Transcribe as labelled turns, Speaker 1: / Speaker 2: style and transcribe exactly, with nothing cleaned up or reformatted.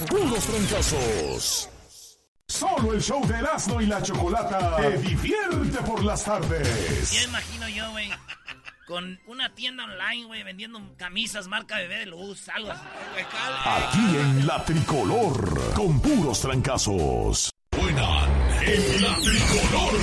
Speaker 1: puros trancazos. Solo el show de Erasmo y la Chocolata te divierte por las tardes.
Speaker 2: Ya imagino yo, güey, con una tienda online, güey, vendiendo camisas marca Bebé de Luz, algo así.
Speaker 1: Aquí en La Tricolor, con puros trancazos. Buenan en La Tricolor.